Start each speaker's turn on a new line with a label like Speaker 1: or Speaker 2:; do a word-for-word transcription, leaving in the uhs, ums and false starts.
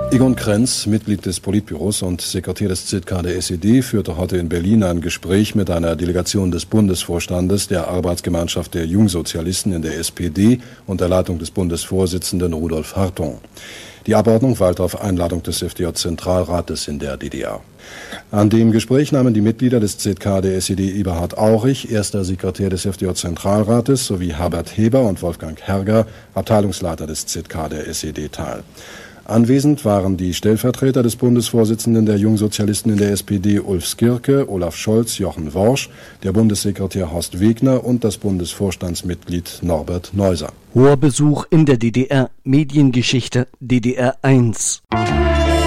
Speaker 1: Egon Krenz, Mitglied des Politbüros und Sekretär des Z K der S E D, führte heute in Berlin ein Gespräch mit einer Delegation des Bundesvorstandes der Arbeitsgemeinschaft der Jungsozialisten in der S P D und der Leitung des Bundesvorsitzenden Rudolf Hartong. Die Abordnung weilte auf Einladung des F D J-Zentralrates in der D D R. An dem Gespräch nahmen die Mitglieder des Z K der S E D Eberhard Aurich, erster Sekretär des F D J-Zentralrates, sowie Herbert Heber und Wolfgang Herger, Abteilungsleiter des Z K der S E D, teil. Anwesend waren die Stellvertreter des Bundesvorsitzenden der Jungsozialisten in der S P D Ulf Skirke, Olaf Scholz, Jochen Worsch, der Bundessekretär Horst Wegner und das Bundesvorstandsmitglied Norbert Neuser.
Speaker 2: Hoher Besuch in der D D R, Mediengeschichte D D R eins.